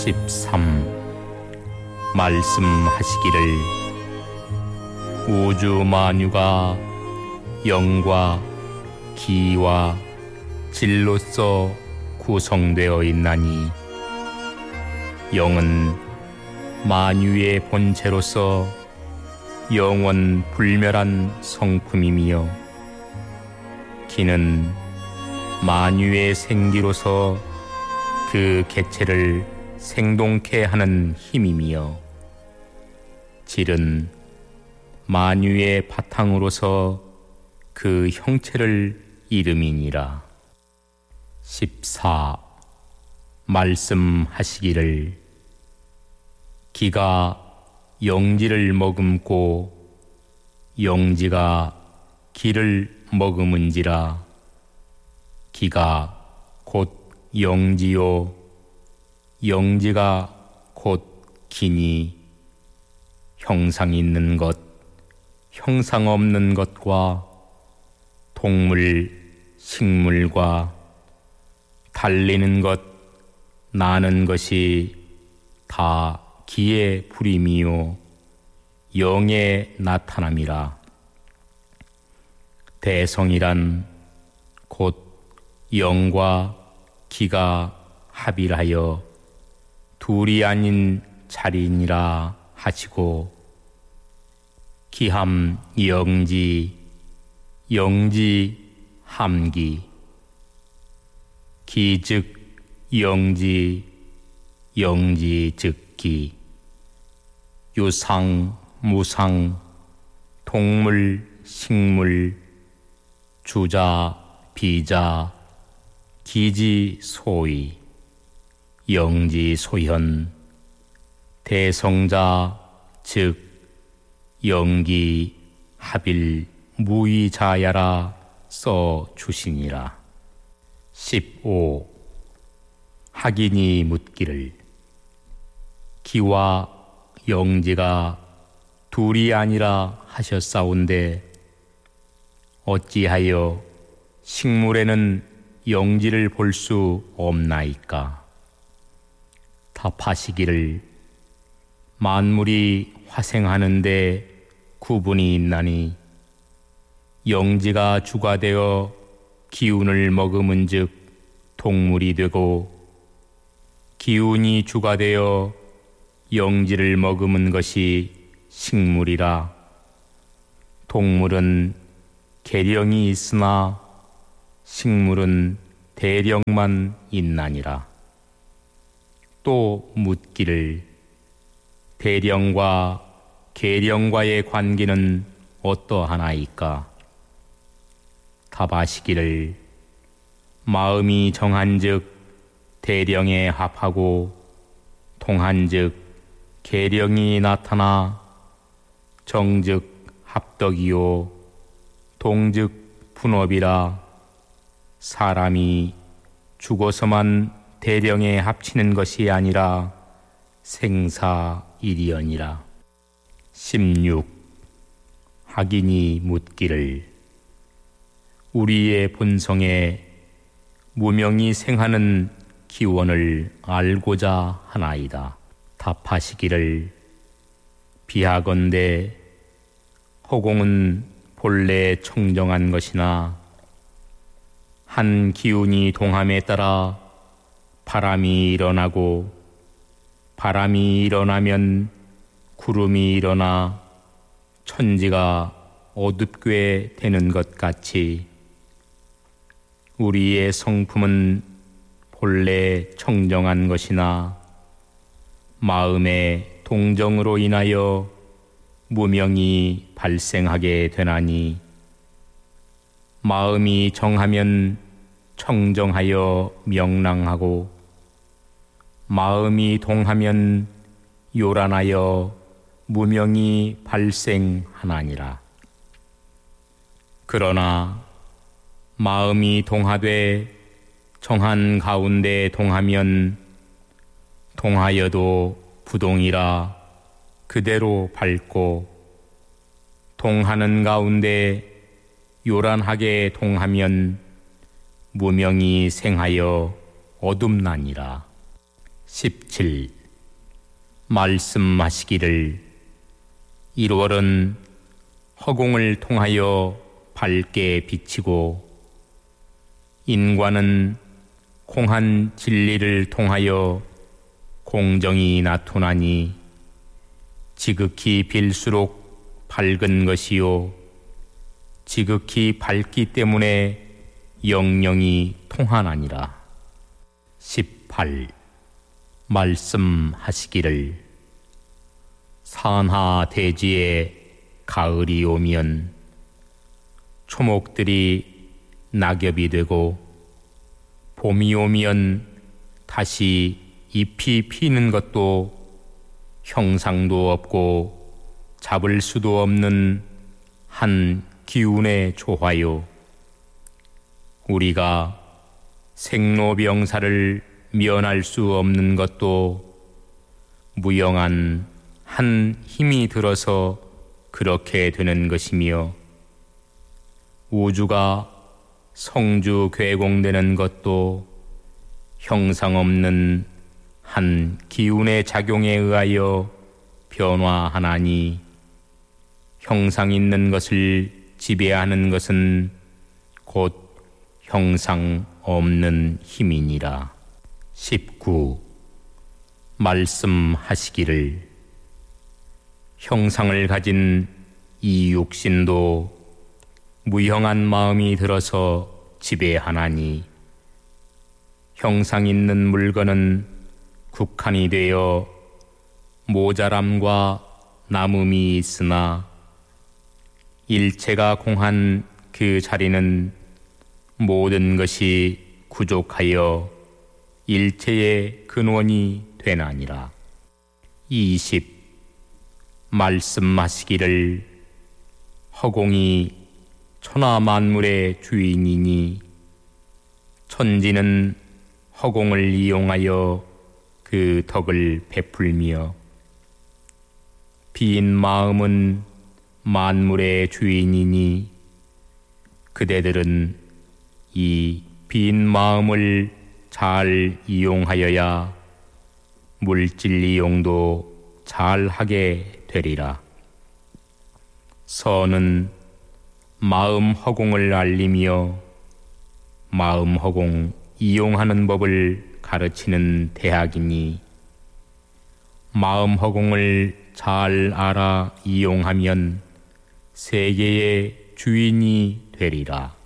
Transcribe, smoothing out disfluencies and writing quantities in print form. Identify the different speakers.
Speaker 1: 13. 말씀하시기를 우주 만유가 영과 기와 질로서 구성되어 있나니 영은 만유의 본체로서 영원 불멸한 성품이며 기는 만유의 생기로서 그 개체를 생동케 하는 힘이며 질은 만유의 바탕으로서 그 형체를 이름이니라. 14. 말씀하시기를 기가 영지를 머금고 영지가 기를 머금은지라. 기가 곧 영지요 영지가 곧 기니 형상 있는 것 형상 없는 것과 동물 식물과 달리는 것 나는 것이 다 기의 불임이요 영의 나타남이라. 대성이란 곧 영과 기가 합일하여 둘이 아닌 자리니라 하시고 기함 영지 영지 함기 기즉 영지 영지 즉 기 유상 무상 동물 식물 주자 비자 기지 소위 영지 소현 대성자 즉 영기 합일 무의자야라 써 주시니라. 15. 학인이 묻기를 기와 영지가 둘이 아니라 하셨사온데 어찌하여 식물에는 영지를 볼 수 없나이까? 답하시기를 만물이 화생하는데 구분이 있나니 영지가 주가 되어 기운을 머금은 즉 동물이 되고 기운이 주가 되어 영지를 머금은 것이 식물이라. 동물은 계령이 있으나 식물은 대령만 있나니라. 또 묻기를 대령과 계령과의 관계는 어떠하나이까? 답하시기를 마음이 정한즉 대령에 합하고 통한즉 계령이 나타나 정즉 합덕이요 동즉 분업이라. 사람이 죽어서만 대령에 합치는 것이 아니라 생사일이여니라. 16. 학인이 묻기를 우리의 본성에 무명이 생하는 기원을 알고자 하나이다. 답하시기를 비하건대 허공은 본래 청정한 것이나 한 기운이 동함에 따라 바람이 일어나고 바람이 일어나면 구름이 일어나 천지가 어둡게 되는 것 같이 우리의 성품은 본래 청정한 것이나 마음의 동정으로 인하여 무명이 발생하게 되나니 마음이 정하면 청정하여 명랑하고 마음이 동하면 요란하여 무명이 발생하나니라. 그러나 마음이 동하되 정한 가운데 동하면 동하여도 부동이라 그대로 밝고 동하는 가운데 요란하게 동하면 무명이 생하여 어둡나니라. 17. 말씀하시기를 일월은 허공을 통하여 밝게 비치고 인과는 공한 진리를 통하여 공정이 나타나니 지극히 빌수록 밝은 것이요 지극히 밝기 때문에 영영이 통하나니라. 18. 말씀하시기를 산하 대지에 가을이 오면 초목들이 낙엽이 되고 봄이 오면 다시 잎이 피는 것도 형상도 없고 잡을 수도 없는 한 기운의 조화요. 우리가 생로병사를 면할 수 없는 것도 무영한 한 힘이 들어서 그렇게 되는 것이며 우주가 성주 괴공되는 것도 형상 없는 한 기운의 작용에 의하여 변화하나니 형상 있는 것을 지배하는 것은 곧 형상 없는 힘이니라. 19. 말씀하시기를 형상을 가진 이 육신도 무형한 마음이 들어서 지배하나니 형상 있는 물건은 국한이 되어 모자람과 남음이 있으나 일체가 공한 그 자리는 모든 것이 구족하여 일체의 근원이 되나니라. 20. 말씀하시기를 허공이 천하 만물의 주인이니 천지는 허공을 이용하여 그 덕을 베풀며 빈 마음은 만물의 주인이니 그대들은 이 빈 마음을 잘 이용하여야 물질 이용도 잘 하게 되리라. 선은 마음 허공을 알리며 마음 허공 이용하는 법을 가르치는 대학이니 마음 허공을 잘 알아 이용하면 세계의 주인이 되리라.